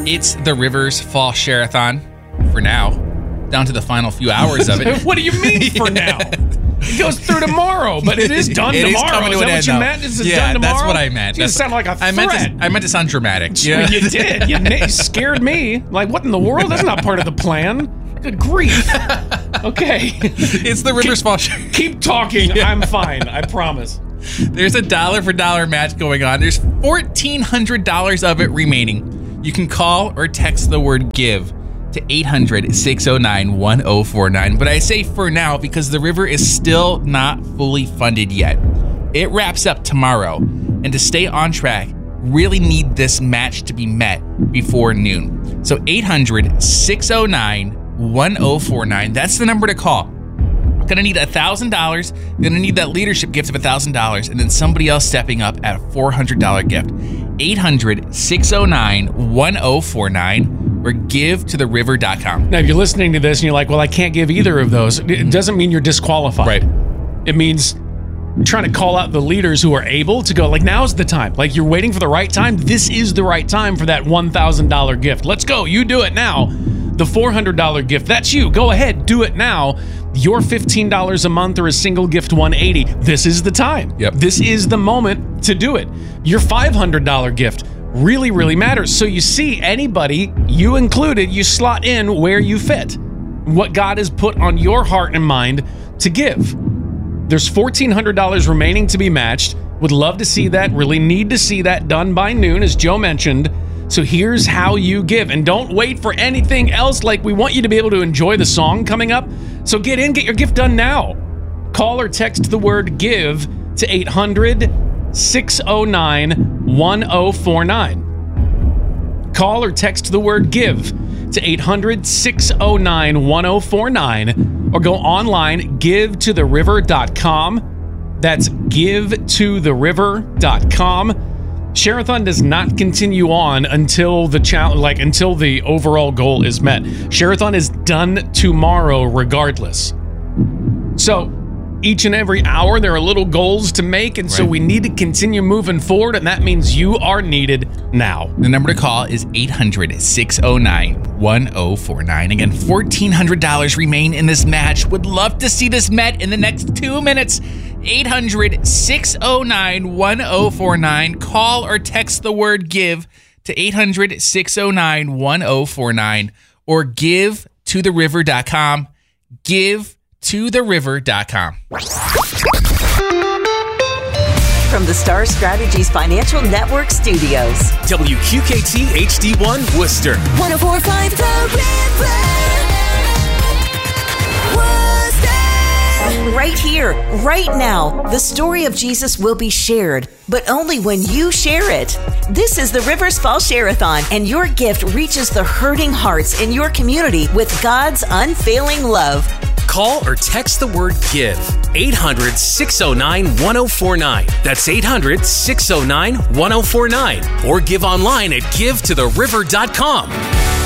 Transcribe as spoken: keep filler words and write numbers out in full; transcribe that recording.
It's the Rivers Fall Share-a-thon for now, down to the final few hours of it. What do you mean for now? It goes through tomorrow, but it is done it tomorrow. Is, coming is to that an what you end, meant? Is it yeah, done tomorrow? That's what I meant. You sound like a threat. I meant to, I meant to sound dramatic. Yeah. You did. You, you scared me. Like, what in the world? That's not part of the plan. Good grief. Okay. It's the Rivers keep, Fall Share. Keep talking. Yeah. I'm fine. I promise. There's a dollar for dollar match going on. There's fourteen hundred dollars of it remaining. You can call or text the word GIVE to eight hundred, six oh nine, one oh four nine. But I say for now because the river is still not fully funded yet. It wraps up tomorrow. And to stay on track, really need this match to be met before noon. So eight hundred, six oh nine, one oh four nine. That's the number to call. Gonna need one thousand dollars. Gonna need that leadership gift of one thousand dollars. And then somebody else stepping up at a four hundred dollars gift. eight hundred, six oh nine, one oh four nine or give to the river dot com. Now, if you're listening to this and you're like, well, I can't give either of those, it doesn't mean you're disqualified. Right. It means trying to call out the leaders who are able to go, like, now's the time. Like, you're waiting for the right time. This is the right time for that one thousand dollars gift. Let's go. You do it now. The four hundred dollars gift, that's you. Go ahead. Do it now. Your fifteen dollars a month or a single gift one hundred eighty dollars. This is the time. Yep. This is the moment to do it. Your five hundred dollars gift really, really matters. So you see, anybody, you included, you slot in where you fit. What God has put on your heart and mind to give. There's fourteen hundred dollars remaining to be matched. Would love to see that. Really need to see that done by noon, as Joe mentioned. So here's how you give. And don't wait for anything else. Like, we want you to be able to enjoy the song coming up. So get in, get your gift done now. Call or text the word GIVE to eight hundred, six oh nine, one oh four nine. Call or text the word GIVE to eight hundred, six oh nine, one oh four nine or go online, give to the river dot com. That's give to the river dot com. Share-a-thon does not continue on until the challenge, like until the overall goal is met. Share-a-thon is done tomorrow regardless. So each and every hour there are little goals to make, and right. So we need to continue moving forward, and that means you are needed now. The number to call is eight hundred, six oh nine, one oh four nine. Again, fourteen hundred dollars remain in this match. Would love to see this met in the next two minutes. eight hundred, six oh nine, one oh four nine. Call or text the word GIVE to eight hundred, six oh nine, one oh four nine or give to the river dot com. give to the river dot com. From the Star Strategies Financial Network studios. W Q K T H D one Worcester. one oh four point five The River. Worcester. Right here, right now, the story of Jesus will be shared, but only when you share it. This is the Rivers Fall Share-a-thon, and your gift reaches the hurting hearts in your community with God's unfailing love. Call or text the word GIVE. eight hundred, six oh nine, one oh four nine. That's eight hundred, six oh nine, one oh four nine. Or give online at give to the river dot com.